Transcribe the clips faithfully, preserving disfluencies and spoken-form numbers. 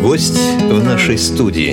Гость в нашей студии.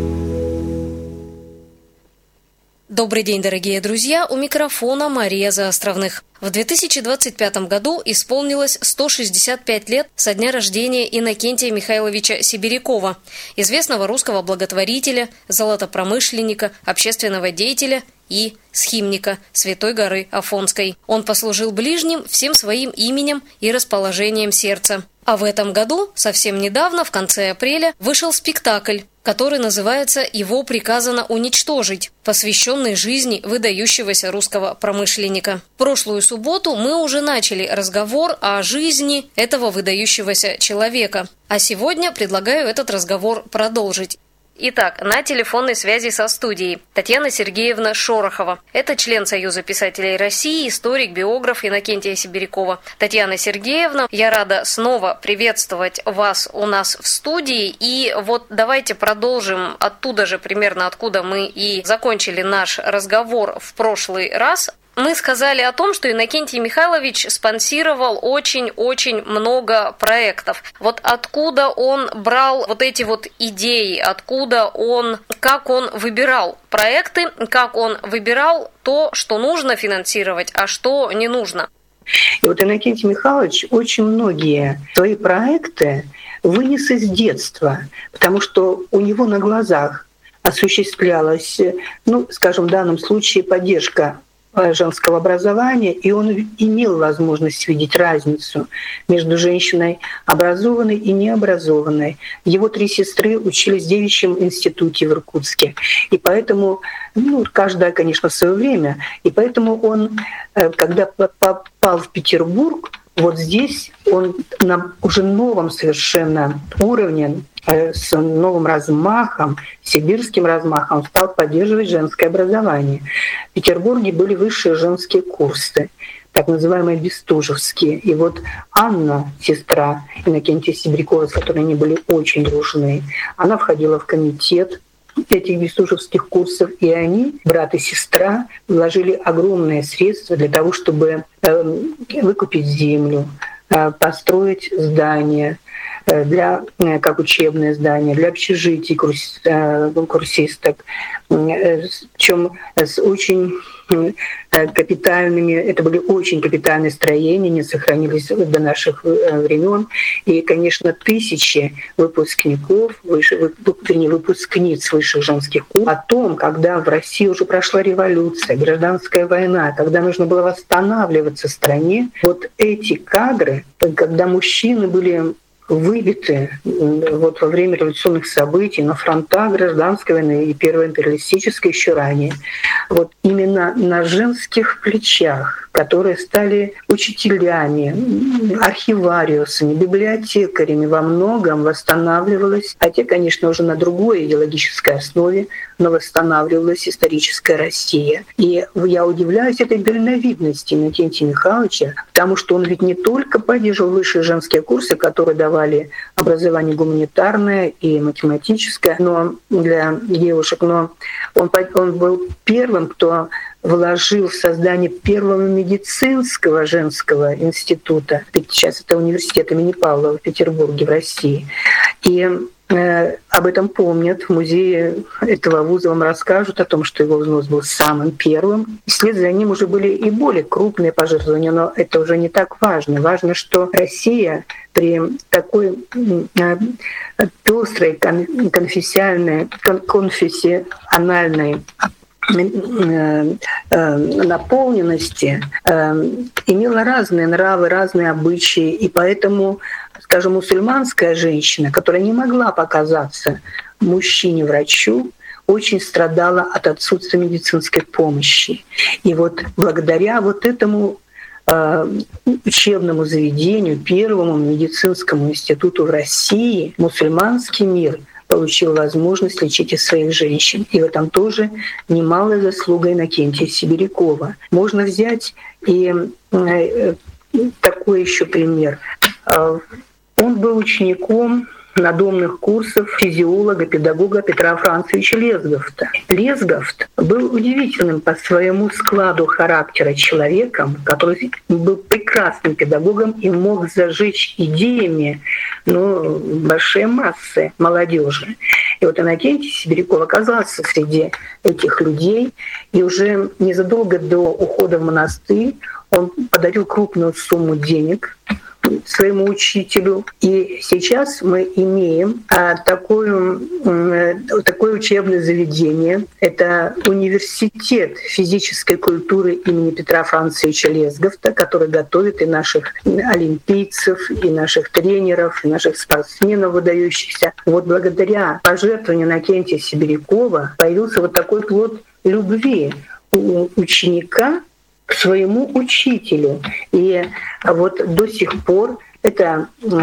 Добрый день, дорогие друзья! У микрофона Мария Заостровных. В две тысячи двадцать пятом году исполнилось сто шестьдесят пять лет со дня рождения Иннокентия Михайловича Сибирякова, известного русского благотворителя, золотопромышленника, общественного деятеля и схимника Святой горы Афонской. Он послужил ближним всем своим именем и расположением сердца. А в этом году, совсем недавно, в конце апреля, вышел спектакль, который называется «Его приказано уничтожить», посвященный жизни выдающегося русского промышленника. В прошлую субботу мы уже начали разговор о жизни этого выдающегося человека, а сегодня предлагаю этот разговор продолжить. Итак, на телефонной связи со студией Татьяна Сергеевна Шорохова. Это член Союза писателей России, историк, биограф Иннокентия Сибирякова. Татьяна Сергеевна, я рада снова приветствовать вас у нас в студии. И вот давайте продолжим оттуда же, примерно откуда мы и закончили наш разговор в прошлый раз. Мы сказали о том, что Иннокентий Михайлович спонсировал очень-очень много проектов. Вот откуда он брал вот эти вот идеи, откуда он, как он выбирал проекты, как он выбирал то, что нужно финансировать, а что не нужно. И вот Иннокентий Михайлович очень многие свои проекты вынес из детства, потому что у него на глазах осуществлялась, ну, скажем, в данном случае поддержка женского образования, и он имел возможность видеть разницу между женщиной образованной и необразованной. Его три сестры учились в девичьем институте в Иркутске, и поэтому, ну, каждая, конечно, в свое время, и поэтому он, когда попал в Петербург, вот здесь он на уже новом совершенно уровне, с новым размахом, сибирским размахом, стал поддерживать женское образование. В Петербурге были высшие женские курсы, так называемые бестужевские. И вот Анна, сестра Иннокентия Сибирякова, с которой они были очень дружны, она входила в комитет этих бестужевских курсов, и они, брат и сестра, вложили огромные средства для того, чтобы выкупить землю, построить здания, для, как учебное здание, для общежитий курс, курсисток, причем с очень капитальными, это были очень капитальные строения, не сохранились до наших времен. И, конечно, тысячи выпускников, выше, вернее, выпускниц высших женских курсов, о том, когда в России уже прошла революция, гражданская война, когда нужно было восстанавливаться в стране, вот эти кадры, когда мужчины были выбиты вот во время революционных событий на фронтах гражданской войны и Первой империалистической еще ранее. Вот именно на женских плечах, которые стали учителями, архивариусами, библиотекарями, во многом восстанавливалась, хотя, конечно, уже на другой идеологической основе, но восстанавливалась историческая Россия. И я удивляюсь этой дальновидности Иннокентия Михайловича, потому что он ведь не только поддерживал высшие женские курсы, которые давали образование гуманитарное и математическое, но для девушек, но он, он был первым, кто вложил в создание первого медицинского женского института. Сейчас это университет имени Павлова в Петербурге, в России. И э, об этом помнят. В музее этого вуза вам расскажут о том, что его взнос был самым первым. И вслед за ним уже были и более крупные пожертвования, но это уже не так важно. Важно, что Россия при такой э, пестрой конфессиональной, конфессиональной наполненности имела разные нравы, разные обычаи, и поэтому, скажем, мусульманская женщина, которая не могла показаться мужчине-врачу, очень страдала от отсутствия медицинской помощи. И вот благодаря вот этому учебному заведению, первому медицинскому институту в России, мусульманский мир получил возможность лечить и своих женщин. И в этом тоже немалая заслуга Иннокентия Сибирякова. Можно взять и такой еще пример. Он был учеником надомных курсов физиолога, педагога Петра Францевича Лесговта. Лесговт был удивительным по своему складу характера человеком, который был прекрасным педагогом и мог зажечь идеями ну, большие массы молодежи. И вот Иннокентий Сибиряков оказался среди этих людей, и уже незадолго до ухода в монастырь он подарил крупную сумму денег своему учителю. И сейчас мы имеем а, такое, такое учебное заведение. Это университет физической культуры имени Петра Францевича Лесговта, который готовит и наших олимпийцев, и наших тренеров, и наших спортсменов выдающихся. Вот благодаря пожертвованию Иннокентия Сибирякова появился вот такой плод любви у ученика к своему учителю. И вот до сих пор это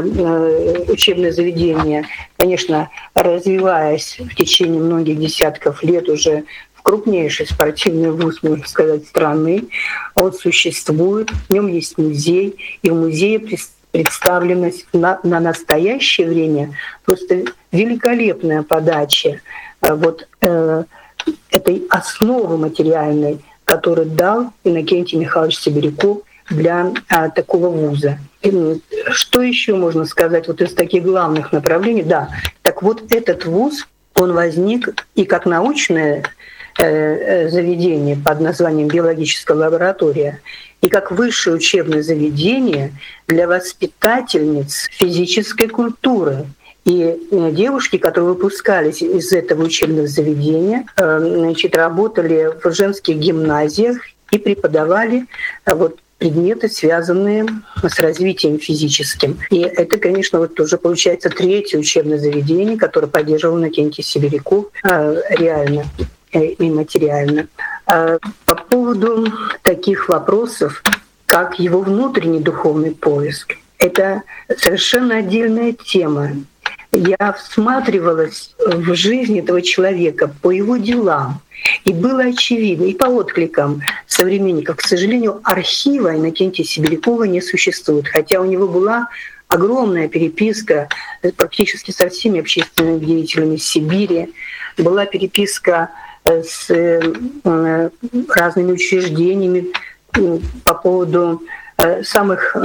учебное заведение, конечно, развиваясь в течение многих десятков лет уже в крупнейший спортивный вуз, можно сказать, страны, он существует, в нем есть музей, и в музее представленность на, на настоящее время просто великолепная подача вот, э, этой основы материальной, который дал Иннокентий Михайлович Сибиряков для а, такого вуза. И, что еще можно сказать вот из таких главных направлений? Да, так вот этот вуз, он возник и как научное э, заведение под названием «Биологическая лаборатория», и как высшее учебное заведение для воспитательниц физической культуры. И девушки, которые выпускались из этого учебного заведения, значит, работали в женских гимназиях и преподавали вот предметы, связанные с развитием физическим. И это, конечно, вот уже получается третье учебное заведение, которое поддерживал Иннокентий Сибиряков реально и материально. По поводу таких вопросов, как его внутренний духовный поиск, это совершенно отдельная тема. Я всматривалась в жизнь этого человека по его делам. И было очевидно, и по откликам современников, к сожалению, архива Иннокентия Сибирякова не существует, хотя у него была огромная переписка практически со всеми общественными деятелями Сибири, была переписка с разными учреждениями по поводу самых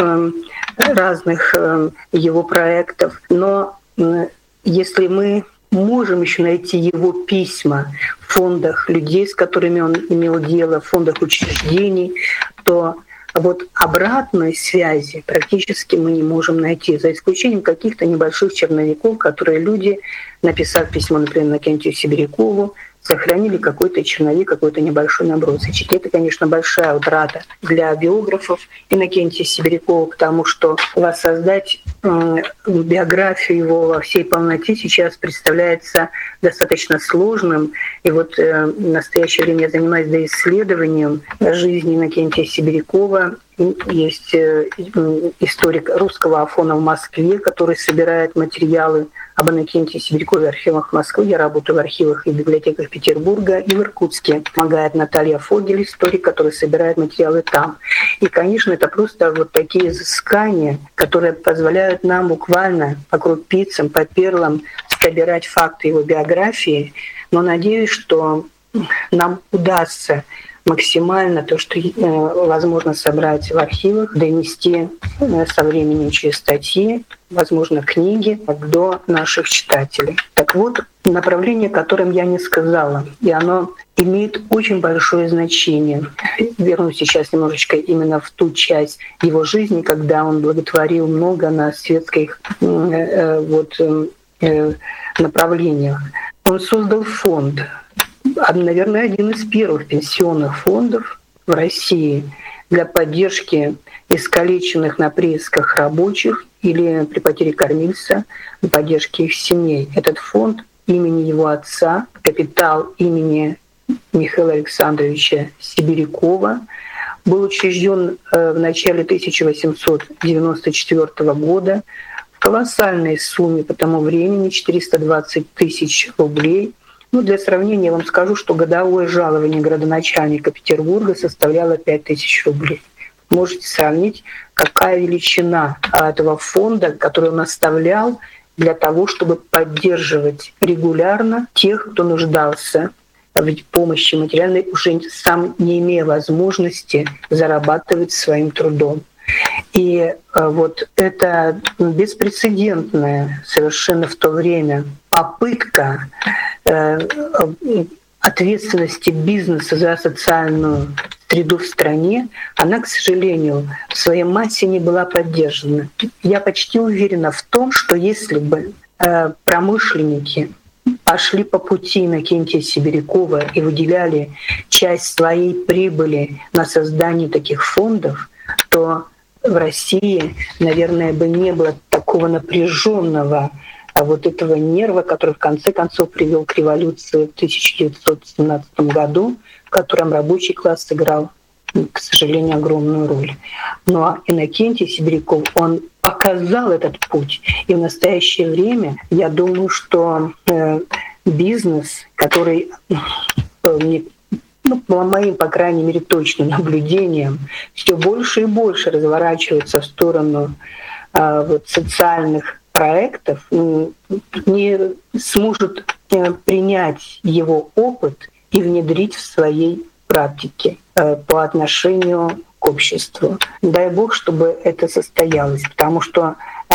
разных его проектов. Но если мы можем еще найти его письма в фондах людей, с которыми он имел дело, в фондах учреждений, то вот обратной связи практически мы не можем найти, за исключением каких-то небольших черновиков, которые люди, написав письмо, например, Иннокентию Сибирякову, сохранили какой-то черновик, какой-то небольшой набросочек. Это, конечно, большая утрата для биографов Иннокентия Сибирякова, потому что воссоздать биографию его во всей полноте сейчас представляется достаточно сложным. И вот в настоящее время я занимаюсь доисследованием жизни Иннокентия Сибирякова. Есть историк русского Афона в Москве, который собирает материалы об Иннокентии Сибирякове в архивах Москвы. Я работаю в архивах и библиотеках Петербурга и в Иркутске. Помогает Наталья Фогель, историк, который собирает материалы там. И, конечно, это просто вот такие изыскания, которые позволяют нам буквально по крупицам, по перлам собирать факты его биографии. Но надеюсь, что нам удастся максимально то, что возможно собрать в архивах, донести со временем через статьи, возможно, книги до наших читателей. Так вот, направление, о котором я не сказала, и оно имеет очень большое значение. Вернусь сейчас немножечко именно в ту часть его жизни, когда он благотворил много на светских вот, направлениях. Он создал фонд, наверное, один из первых пенсионных фондов в России для поддержки искалеченных на приисках рабочих или при потере кормильца, для поддержки их семей. Этот фонд имени его отца, капитал имени Михаила Александровича Сибирякова, был учрежден в начале тысяча восемьсот девяносто четвёртого года в колоссальной сумме по тому времени четыреста двадцать тысяч рублей. Ну, для сравнения я вам скажу, что годовое жалование градоначальника Петербурга составляло пять тысяч рублей. Можете сравнить, какая величина этого фонда, который он оставлял для того, чтобы поддерживать регулярно тех, кто нуждался в помощи материальной, уже сам не имея возможности зарабатывать своим трудом. И вот это беспрецедентная совершенно в то время попытка ответственности бизнеса за социальную среду в стране, она, к сожалению, в своей массе не была поддержана. Я почти уверена в том, что если бы промышленники пошли по пути Иннокентия Сибирякова и выделяли часть своей прибыли на создание таких фондов, то в России, наверное, бы не было такого напряженного вот этого нерва, который в конце концов привел к революции в тысяча девятьсот семнадцатом году, в котором рабочий класс сыграл, к сожалению, огромную роль. Но Иннокентий Сибиряков, он показал этот путь. И в настоящее время, я думаю, что э, бизнес, который, э, ну, по моим, по крайней мере, точным наблюдениям, все больше и больше разворачивается в сторону э, вот, социальных проектов, не сможет принять его опыт и внедрить в своей практике по отношению к обществу. Дай Бог, чтобы это состоялось, потому что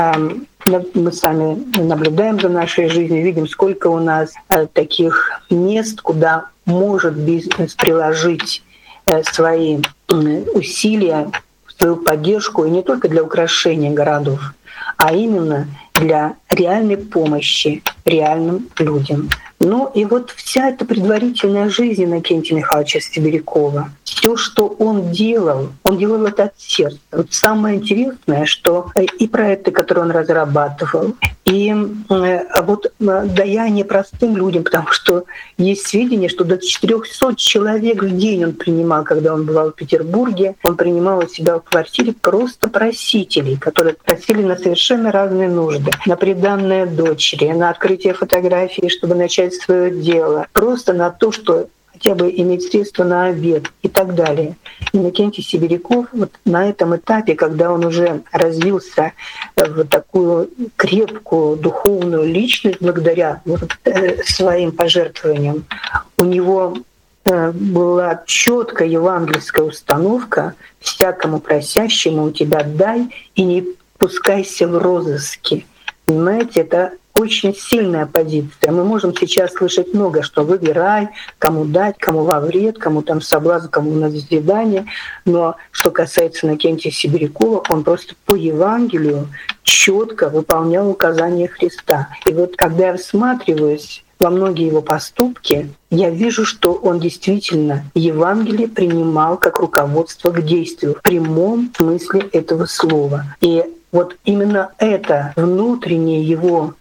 мы сами наблюдаем за нашей жизнью, видим, сколько у нас таких мест, куда может бизнес приложить свои усилия, свою поддержку, и не только для украшения городов, а именно для реальной помощи реальным людям. Ну и вот вся эта предварительная жизнь Иннокентия Михайловича Сибирякова, все, что он делал, он делал это от сердца. Вот самое интересное, что и проекты, которые он разрабатывал, и вот даяние простым людям, потому что есть сведения, что до четырёхсот человек в день он принимал, когда он бывал в Петербурге. Он принимал у себя в квартире просто просителей, которые просили на совершенно разные нужды. На приданное дочери, на открытие фотографии, чтобы начать свое дело, просто на то, что хотя бы иметь средства на обед и так далее. Иннокентий Сибиряков вот на этом этапе, когда он уже развился в такую крепкую духовную личность благодаря вот своим пожертвованиям, у него была четкая евангельская установка: всякому просящему у тебя дай и не пускайся в розыски. Понимаете, это очень сильная позиция. Мы можем сейчас слышать много, что выбирай, кому дать, кому во вред, кому там соблазн, кому на назидание. Но что касается Иннокентия Сибирякова, он просто по Евангелию четко выполнял указания Христа. И вот когда я всматриваюсь во многие его поступки, я вижу, что он действительно Евангелие принимал как руководство к действию в прямом смысле этого слова. И вот именно эта внутренняя его,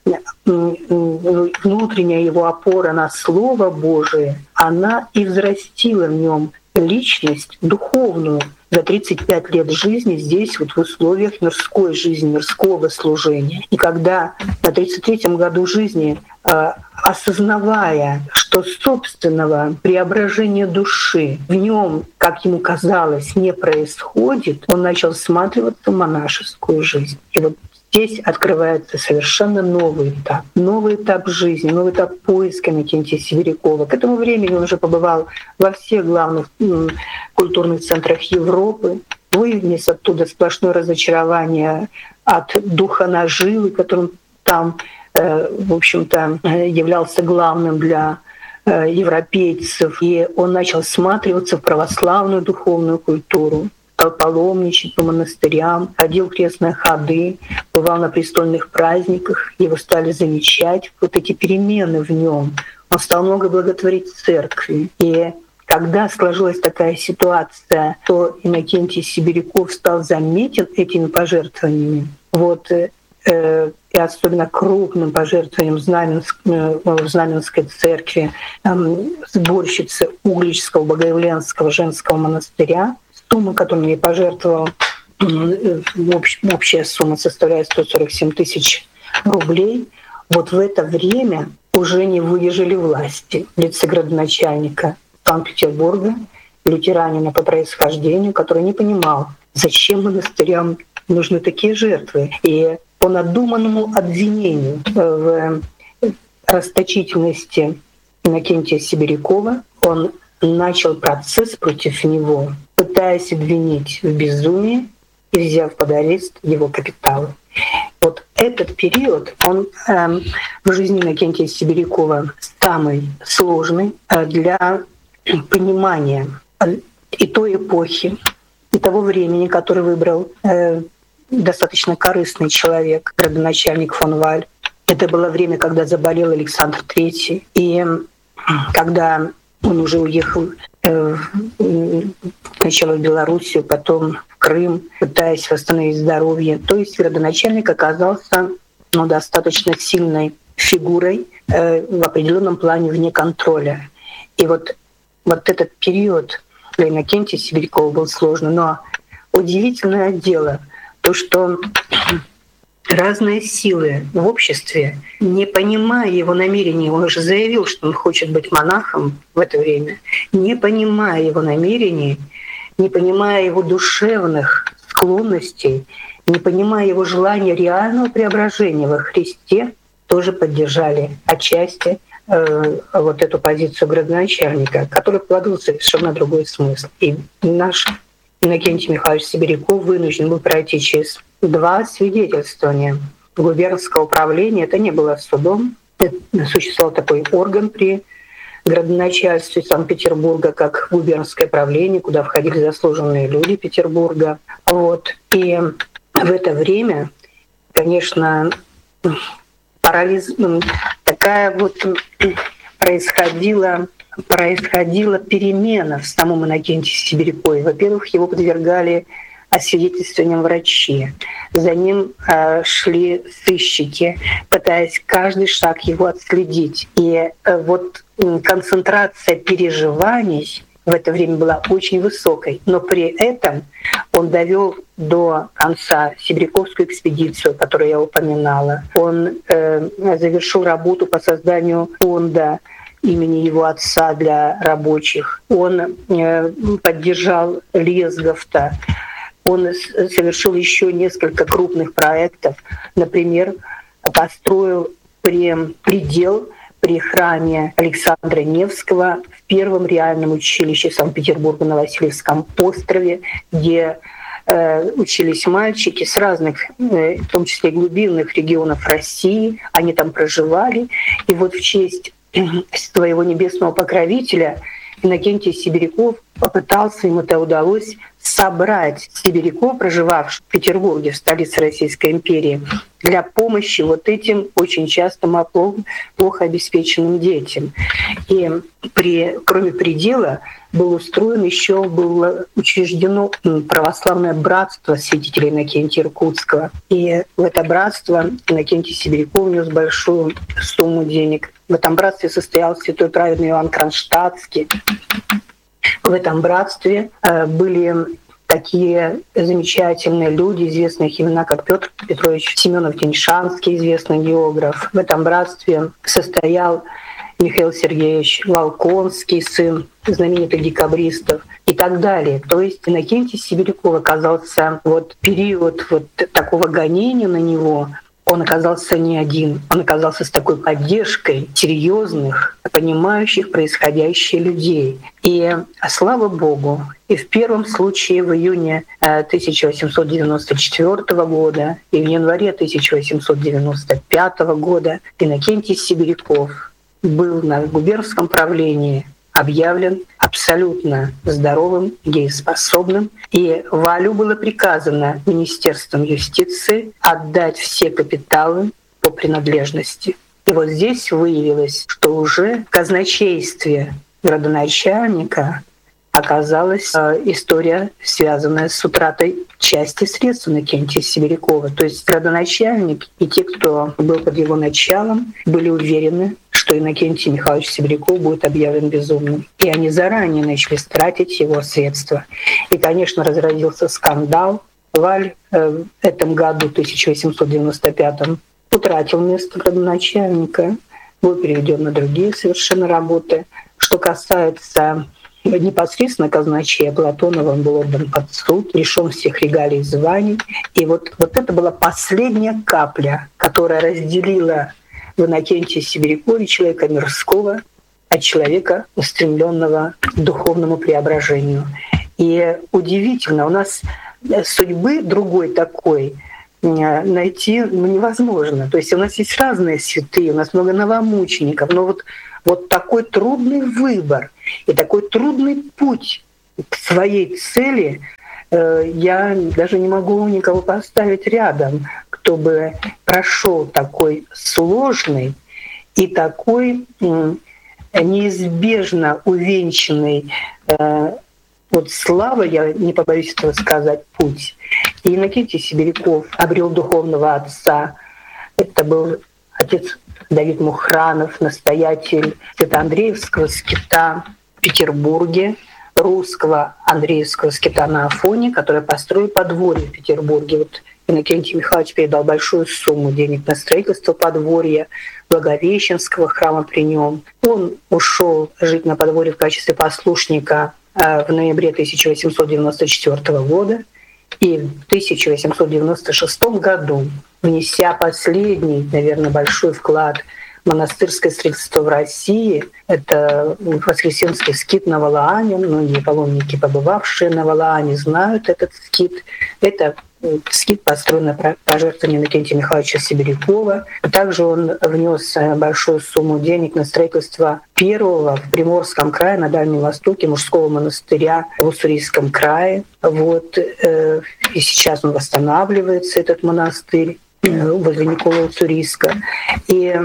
внутренняя его опора на Слово Божие, она и взрастила в нем личность духовную за тридцать пять лет жизни здесь, вот в условиях мирской жизни, мирского служения. И когда на тридцать третьем году жизни, осознавая, что собственного преображения души в нем, как ему казалось, не происходит, он начал всматриваться в монашескую жизнь. И вот здесь открывается совершенно новый этап, новый этап жизни, новый этап поиска Иннокентия Сибирякова. К этому времени он уже побывал во всех главных культурных центрах Европы, вынес оттуда сплошное разочарование от духа наживы, которым там, в общем-то, являлся главным для европейцев. И он начал всматриваться в православную духовную культуру, стал паломничать по монастырям, ходил в крестные ходы, бывал на престольных праздниках, его стали замечать, вот эти перемены в нем. Он стал много благотворить церкви. И когда сложилась такая ситуация, то Иннокентий Сибиряков стал заметен этими пожертвованиями. Вот, э, и особенно крупным пожертвованием Знаменск, э, в Знаменской церкви, э, сборщицы Угличского Богоявленского женского монастыря, сумма, которую мне пожертвовал, общая сумма составляет сто сорок семь тысяч рублей. Вот в это время уже не выдержали власти в лице градоначальника Санкт-Петербурга, лютеранина по происхождению, который не понимал, зачем монастырям нужны такие жертвы. И по надуманному обвинению в расточительности Иннокентия Сибирякова он начал процесс против него, пытаясь обвинить в безумии и взяв под арест его капиталы. Вот этот период, он э, в жизни Иннокентия Сибирякова самый сложный э, для понимания и той эпохи, и того времени, которое выбрал э, достаточно корыстный человек, градоначальник фон Валь. Это было время, когда заболел Александр Третий, и когда он уже уехал э, сначала в Белоруссию, потом в Крым, пытаясь восстановить здоровье. То есть градоначальник оказался ну, достаточно сильной фигурой э, в определенном плане вне контроля. И вот, вот этот период для Иннокентия Сибирякова был сложный. Но удивительное дело, то, что разные силы в обществе, не понимая его намерений, он уже заявил, что он хочет быть монахом в это время, не понимая его намерений, не понимая его душевных склонностей, не понимая его желания реального преображения во Христе, тоже поддержали отчасти э, вот эту позицию градоначальника, который вкладывал совершенно другой смысл. И наш Иннокентий Михайлович Сибиряков вынужден был пройти через два свидетельствования губернского управления. Это не было судом. Существовал такой орган при градоначальстве Санкт-Петербурга, как губернское правление, куда входили заслуженные люди Петербурга. Вот. И в это время, конечно, парализ... такая вот происходила происходила перемена в самом Иннокентии Сибирякове. Во-первых, его подвергали освидетельствованиям врачи. За ним э, шли сыщики, пытаясь каждый шаг его отследить. И э, вот э, концентрация переживаний в это время была очень высокой. Но при этом он довел до конца Сибиряковскую экспедицию, которую я упоминала. Он э, завершил работу по созданию фонда имени его отца для рабочих. Он э, поддержал Лесговта. Он совершил еще несколько крупных проектов. Например, построил при, предел при храме Александра Невского в первом реальном училище Санкт-Петербурга на Васильевском острове, где э, учились мальчики с разных, э, в том числе глубинных регионов России. Они там проживали. И вот в честь своего небесного покровителя Иннокентий Сибиряков попытался, ему это удалось, собрать сибиряков, проживавших в Петербурге, в столице Российской империи, для помощи вот этим очень часто плохо обеспеченным детям. И при, кроме предела был устроен еще, было учреждено православное братство святителя Иннокентия Иркутского. И в это братство Иннокентий Сибиряков внес большую сумму денег. В этом братстве состоял святой праведный Иоанн Кронштадтский. В этом братстве были такие замечательные люди, известные их имена, как Петр Петрович Семенов-Теньшанский, известный географ. В этом братстве состоял Михаил Сергеевич Волконский, сын знаменитых декабристов и так далее. То есть Иннокентий Сибиряков оказался вот период вот такого гонения на него. Он оказался не один, он оказался с такой поддержкой серьезных, понимающих происходящее людей. И слава Богу, и в первом случае в июне тысяча восемьсот девяносто четвёртого года, и в январе тысяча восемьсот девяносто пятого года Иннокентий Сибиряков был на губернском правлении объявлен абсолютно здоровым, дееспособным. И Валю было приказано Министерством юстиции отдать все капиталы по принадлежности. И вот здесь выявилось, что уже в казначействе градоначальника оказалась э, история, связанная с утратой части средств Иннокентия Сибирякова. То есть градоначальник и те, кто был под его началом, были уверены, что Иннокентий Михайлович Сибиряков будет объявлен безумным. И они заранее начали тратить его средства. И, конечно, разразился скандал. Валь э, в этом году, тысяча восемьсот девяносто пятом, утратил место градоначальника, был переведен на другие совершенно работы. Что касается непосредственно казначея Платонова, он был отдан под суд, лишен всех регалий и званий. И вот, вот это была последняя капля, которая разделила в Иннокентии Сибирякове человека мирского от человека, устремленного к духовному преображению. И удивительно, у нас судьбы другой такой найти невозможно. То есть у нас есть разные святые, у нас много новомучеников, но вот, вот такой трудный выбор и такой трудный путь к своей цели я даже не могу никого поставить рядом, кто бы прошел такой сложный и такой неизбежно увенчанный вот слава, я не побоюсь этого сказать, путь. И Иннокентий Сибиряков обрел духовного отца. Это был отец Давид Мухранов, настоятель Свято-Андреевского скита в Петербурге, русского Андреевского скита на Афоне, который построил подворье в Петербурге. Вот Иннокентий Михайлович передал большую сумму денег на строительство подворья Благовещенского храма при нем. Он ушел жить на подворье в качестве послушника в ноябре тысяча восемьсот девяносто четвёртого года, и в тысяча восемьсот девяносто шестом году, внеся последний, наверное, большой вклад в монастырское строительство в России, это Воскресенский скит на Валааме, многие паломники, побывавшие на Валааме, знают этот скит. Это скит построен на пожертвование Иннокентия Михайловича Сибирякова. Также он внес большую сумму денег на строительство первого в Приморском крае, на Дальнем Востоке, мужского монастыря в Уссурийском крае. Вот. И сейчас он восстанавливается, этот монастырь, возле Николы Уссурийска. И